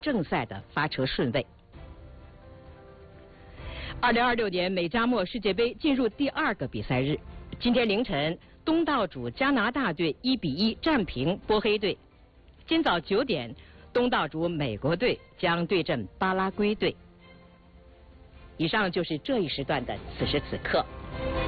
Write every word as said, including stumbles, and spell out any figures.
正赛的发车顺位。二零二六年美加墨世界杯进入第二个比赛日，今天凌晨，东道主加拿大队一比一战平波黑队。今早九点，东道主美国队将对阵巴拉圭队。以上就是这一时段的此时此刻。